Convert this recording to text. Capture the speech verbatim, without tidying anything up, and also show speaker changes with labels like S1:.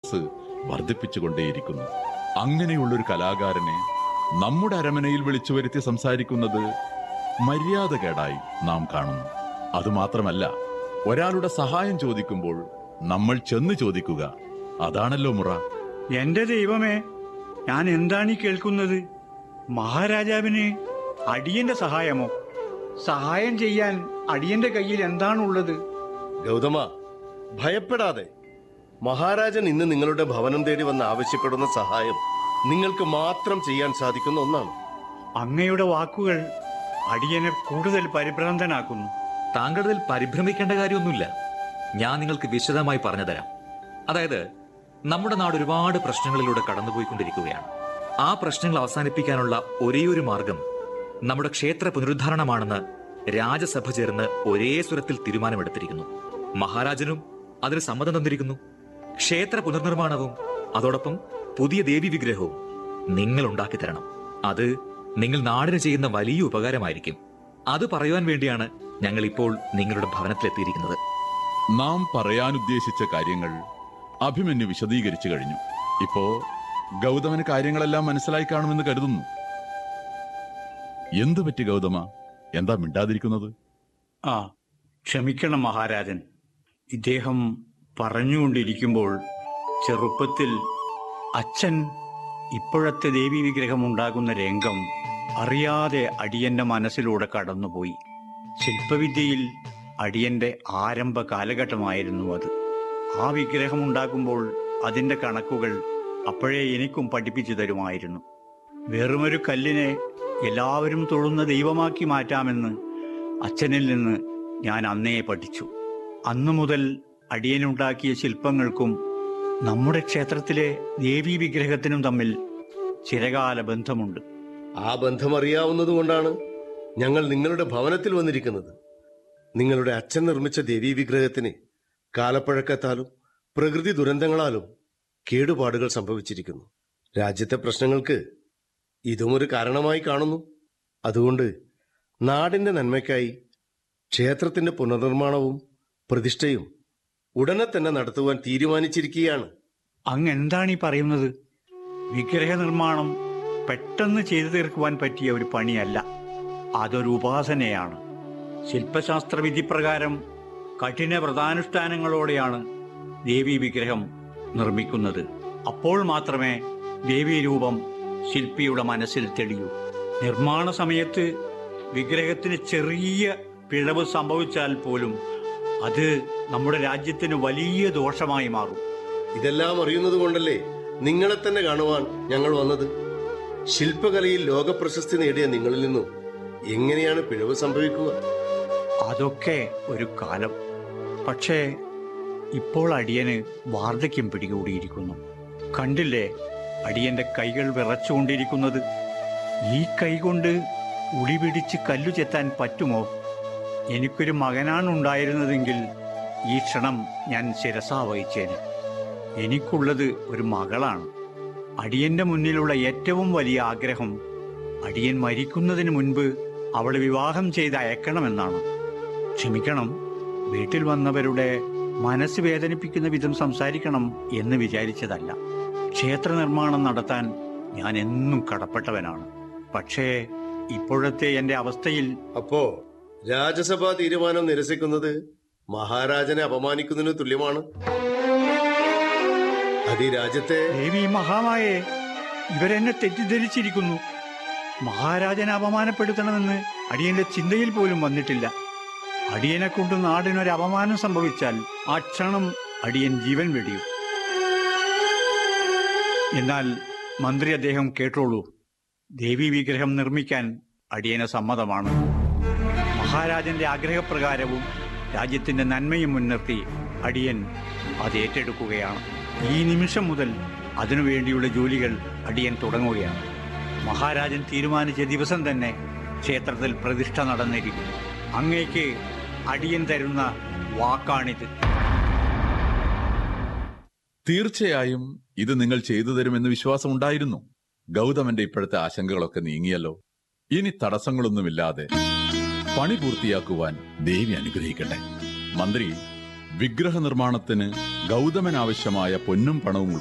S1: തേജസ് വർദ്ധിപ്പിച്ചുകൊണ്ടേയിരിക്കുന്നു. അങ്ങനെയുള്ളൊരു കലാകാരനെ നമ്മുടെ അരമനയിൽ വിളിച്ചു വരുത്തി സംസാരിക്കുന്നത് മര്യാദകേടായി നാം കാണുന്നു. അതുമാത്രമല്ല, ഒരാളുടെ സഹായം ചോദിക്കുമ്പോൾ നമ്മൾ ചെന്ന് ചോദിക്കുക, അതാണല്ലോ മുറ.
S2: എന്റെ ദൈവമേ, ഞാൻ എന്താണ് ഈ കേൾക്കുന്നത്? മഹാരാജാവിന് അടിയന്റെ സഹായമോ? സഹായം ചെയ്യാൻ അടിയന്റെ കയ്യിൽ എന്താണുള്ളത്?
S3: ഗൗതമ, ഭയപ്പെടാതെ. മഹാരാജൻ ഇന്ന് നിങ്ങളുടെ ഭവനം തേടി വന്ന് ആവശ്യപ്പെടുന്ന സഹായം നിങ്ങൾക്ക് മാത്രം ചെയ്യാൻ സാധിക്കുന്ന ഒന്നാണ്.
S2: അങ്ങയുടെ വാക്കുകൾ അടിയനെ കൂടുതൽ പരിഭ്രാന്തനാക്കുന്നു.
S4: താങ്കളിൽ പരിഭ്രമിക്കേണ്ട കാര്യമൊന്നുമില്ല. ഞാൻ നിങ്ങൾക്ക് വിശദമായി പറഞ്ഞു തരാം. അതായത്, നമ്മുടെ നാട് ഒരുപാട് പ്രശ്നങ്ങളിലൂടെ കടന്നുപോയിക്കൊണ്ടിരിക്കുകയാണ്. ആ പ്രശ്നങ്ങൾ അവസാനിപ്പിക്കാനുള്ള ഒരേയൊരു മാർഗം നമ്മുടെ ക്ഷേത്ര പുനരുദ്ധാരണമാണെന്ന് രാജസഭ ചേർന്ന് ഒരേ സ്വരത്തിൽ തീരുമാനമെടുത്തിരിക്കുന്നു. മഹാരാജനും അതിന് സമ്മതം തന്നിരിക്കുന്നു. ക്ഷേത്ര പുനർനിർമ്മാണവും അതോടൊപ്പം പുതിയ ദേവി വിഗ്രഹവും നിങ്ങൾ ഉണ്ടാക്കി തരണം. അത് നിങ്ങൾ നാടിന് ചെയ്യുന്ന വലിയ ഉപകാരമായിരിക്കും. അത് പറയുവാൻ വേണ്ടിയാണ് ഞങ്ങൾ ഇപ്പോൾ നിങ്ങളുടെ ഭവനത്തിലെത്തിയിരിക്കുന്നത്.
S1: നാം പറയാനുദ്ദേശിച്ച കാര്യങ്ങൾ അഭിമന്യു വിശദീകരിച്ചു കഴിഞ്ഞു. ഇപ്പോ ഗൗതമന് കാര്യങ്ങളെല്ലാം മനസ്സിലായി കാണുമെന്ന് കരുതുന്നു. എന്തു പറ്റി ഗൗതമ? എന്താ മിണ്ടാതിരിക്കുന്നത്?
S2: ആ, ക്ഷമിക്കണം മഹാരാജൻ. ഇദ്ദേഹം പറഞ്ഞുകൊണ്ടിരിക്കുമ്പോൾ ചെറുപ്പത്തിൽ അച്ഛൻ ഇപ്പോഴത്തെ ദേവീ വിഗ്രഹം ഉണ്ടാകുന്ന രംഗം അറിയാതെ അടിയന്റെ മനസ്സിലൂടെ കടന്നുപോയി. ശില്പവിദ്യയിൽ അടിയന്റെ ആരംഭ കാലഘട്ടമായിരുന്നു അത്. ആ വിഗ്രഹം ഉണ്ടാക്കുമ്പോൾ അതിന്റെ കണക്കുകൾ അപ്പോഴേ എനിക്കും പഠിപ്പിച്ചു തരുമായിരുന്നു. വെറുമൊരു കല്ലിനെ എല്ലാവരും തൊഴുന്ന ദൈവമാക്കി മാറ്റാമെന്ന് അച്ഛനിൽ നിന്ന് ഞാൻ അന്നേ പഠിച്ചു. അന്നു മുതൽ അടിയനുണ്ടാക്കിയ ശില്പങ്ങൾക്കും നമ്മുടെ ക്ഷേത്രത്തിലെ ദേവീ വിഗ്രഹത്തിനും തമ്മിൽ ചിരകാല ബന്ധമുണ്ട്.
S3: ആ ബന്ധം അറിയാവുന്നതുകൊണ്ടാണ് ഞങ്ങൾ നിങ്ങളുടെ ഭവനത്തിൽ വന്നിരിക്കുന്നത്. നിങ്ങളുടെ അച്ഛൻ നിർമ്മിച്ച ദേവീ വിഗ്രഹത്തിന് കാലപ്പഴക്കത്താലും പ്രകൃതി ദുരന്തങ്ങളാലും കേടുപാടുകൾ സംഭവിച്ചിരിക്കുന്നു. രാജ്യത്തെ പ്രശ്നങ്ങൾക്ക് ഇതും ഒരു കാരണമായി കാണുന്നു. അതുകൊണ്ട് നാടിന്റെ നന്മയ്ക്കായി ക്ഷേത്രത്തിന്റെ പുനർനിർമ്മാണവും പ്രതിഷ്ഠയും ഉടനെ തന്നെ നടത്തുവാൻ തീരുമാനിച്ചിരിക്കുകയാണ്.
S2: അങ്ങ് എന്താണ് ഈ പറയുന്നത്? വിഗ്രഹ നിർമ്മാണം പെട്ടെന്ന് ചെയ്തു തീർക്കുവാൻ പറ്റിയ ഒരു പണിയല്ല. അതൊരു ഉപാസനയാണ്. ശില്പശാസ്ത്ര വിധിപ്രകാരം കഠിന വ്രതാനുഷ്ഠാനങ്ങളോടെയാണ് ദേവീ വിഗ്രഹം നിർമ്മിക്കുന്നത്. അപ്പോൾ മാത്രമേ ദേവീ രൂപം ശില്പിയുടെ മനസ്സിൽ തെളിയൂ. നിർമ്മാണ സമയത്ത് വിഗ്രഹത്തിന് ചെറിയ പിഴവ് സംഭവിച്ചാൽ പോലും അത് നമ്മുടെ രാജ്യത്തിന് വലിയ ദോഷമായി മാറും.
S3: ഇതെല്ലാം അറിയുന്നത് കൊണ്ടല്ലേ നിങ്ങളെ തന്നെ കാണുവാൻ ഞങ്ങൾ വന്നത്. ശില്പകലയിൽ ലോകപ്രശസ്തി നേടിയ നിങ്ങളിൽ നിന്നും എങ്ങനെയാണ് പിഴവ് സംഭവിക്കുക?
S2: അതൊക്കെ ഒരു കാലം. പക്ഷേ ഇപ്പോൾ അടിയന് വാർദ്ധക്യം പിടികൂടിയിരിക്കുന്നു. കണ്ടില്ലേ അടിയന്റെ കൈകൾ വിറച്ചുകൊണ്ടിരിക്കുന്നത്? ഈ കൈ കൊണ്ട് ഉളി പിടിച്ച് കല്ലു ചെത്താൻ പറ്റുമോ? എനിക്കൊരു മകനാണുണ്ടായിരുന്നതെങ്കിൽ ഈ ക്ഷണം ഞാൻ ശിരസാ വഹിച്ചേനെ. എനിക്കുള്ളത് ഒരു മകളാണ്. അടിയന്റെ മുന്നിലുള്ള ഏറ്റവും വലിയ ആഗ്രഹം അടിയൻ മരിക്കുന്നതിന് മുൻപ് അവളെ വിവാഹം ചെയ്ത് അയക്കണമെന്നാണ്. ക്ഷമിക്കണം, വീട്ടിൽ വന്നവരുടെ മനസ്സ് വേദനിപ്പിക്കുന്ന വിധം സംസാരിക്കണം എന്ന് വിചാരിച്ചതല്ല. ക്ഷേത്ര നിർമ്മാണം നടത്താൻ ഞാൻ എന്നും കടപ്പെട്ടവനാണ്. പക്ഷേ ഇപ്പോഴത്തെ എന്റെ അവസ്ഥയിൽ...
S3: അപ്പോ രാജസഭാ തീരുമാനം നിരസിക്കുന്നത് മഹാരാജനെ അപമാനിക്കുന്നതിന് തുല്യമാണ്. അത് ഈ രാജ്യത്തെ...
S2: ദേവി മഹാമായേ, ഇവരെന്നെ തെറ്റിദ്ധരിച്ചിരിക്കുന്നു. മഹാരാജനെ അപമാനപ്പെടുത്തണമെന്ന് അടിയന്റെ ചിന്തയിൽ പോലും വന്നിട്ടില്ല. അടിയനെ കൊണ്ട് നാടിനൊരു അപമാനം സംഭവിച്ചാൽ ആ ക്ഷണം അടിയൻ ജീവൻ വെടിയും. എന്നാൽ മന്ത്രി അദ്ദേഹം കേട്ടോളൂ, ദേവീ വിഗ്രഹം നിർമ്മിക്കാൻ അടിയന് സമ്മതമാണ്. മഹാരാജന്റെ ആഗ്രഹപ്രകാരവും രാജ്യത്തിന്റെ നന്മയും മുൻനിർത്തി അടിയൻ അത് ഏറ്റെടുക്കുകയാണ്. ഈ നിമിഷം മുതൽ അതിനുവേണ്ടിയുള്ള ജോലികൾ അടിയൻ തുടങ്ങുകയാണ്. മഹാരാജൻ തീരുമാനിച്ച ദിവസം തന്നെ ക്ഷേത്രത്തിൽ പ്രതിഷ്ഠ നടന്നിരിക്കും. അങ്ങേക്ക് അടിയൻ തരുന്ന വാക്കാണിത്.
S1: തീർച്ചയായും ഇത് നിങ്ങൾ ചെയ്തു തരുമെന്ന് വിശ്വാസമുണ്ടായിരുന്നു. ഗൗതമന്റെ ഇപ്പോഴത്തെ ആശങ്കകളൊക്കെ നീങ്ങിയല്ലോ. ഇനി തടസ്സങ്ങളൊന്നുമില്ലാതെ പണി പൂർത്തിയാക്കുവാൻ ദേവി അനുഗ്രഹിക്കട്ടെ. മന്ത്രി, വിഗ്രഹ നിർമ്മാണത്തിന് ഗൗതമനാവശ്യമായ പൊന്നും പണവും